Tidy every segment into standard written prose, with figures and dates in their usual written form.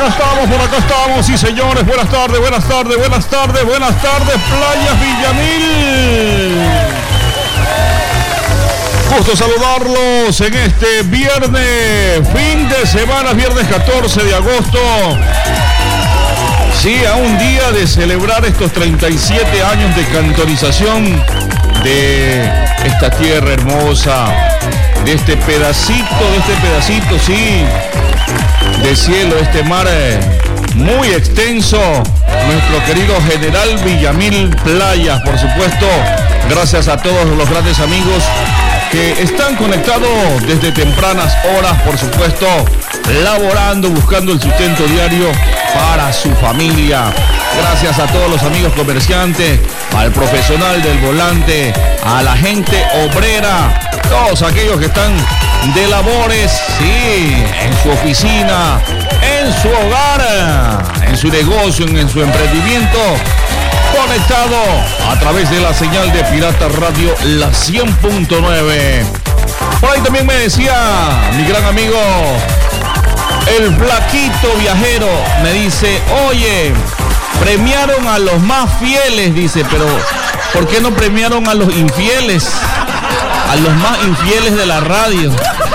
estamos, sí señores, buenas tardes, Playas Villamil. Gusto saludarlos en este viernes, fin de semana, viernes 14 de agosto. Sí, a un día de celebrar estos 37 años de cantonización de esta tierra hermosa, de este pedacito, sí, de cielo, este mar muy extenso, nuestro querido General Villamil Playas, por supuesto, gracias a todos los grandes amigos que están conectados desde tempranas horas, por supuesto, laborando, buscando el sustento diario para su familia. Gracias a todos los amigos comerciantes, al profesional del volante, a la gente obrera, todos aquellos que están de labores, sí, en su oficina, en su hogar, en su negocio, en su emprendimiento, conectado a través de la señal de Pirata Radio, la 100.9. Por ahí también me decía mi gran amigo, el Flaquito Viajero, me dice, oye, premiaron a los más fieles, dice, pero ¿por qué no premiaron a los infieles? A los más infieles de la radio.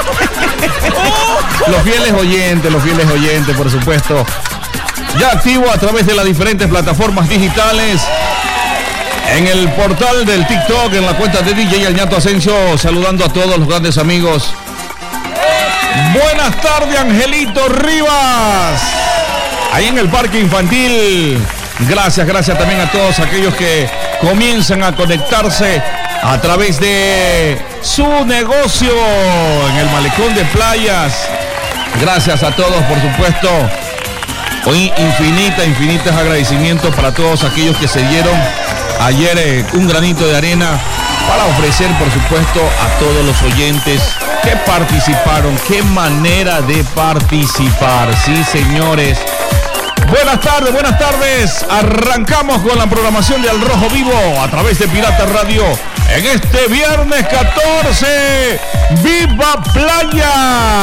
Los fieles oyentes, por supuesto. Ya activo a través de las diferentes plataformas digitales. En el portal del TikTok, en la cuenta de DJ El Ñato Asensio, saludando a todos los grandes amigos. Buenas tardes, Angelito Rivas. Ahí en el parque infantil. Gracias también a todos aquellos que comienzan a conectarse a través de su negocio en el malecón de Playas. Gracias a todos, por supuesto. Hoy infinitos agradecimientos para todos aquellos que se dieron ayer un granito de arena para ofrecer, por supuesto, a todos los oyentes que participaron. Qué manera de participar, sí, señores. Buenas tardes. Arrancamos con la programación de Al Rojo Vivo a través de Pirata Radio en este viernes 14. ¡Viva Playa!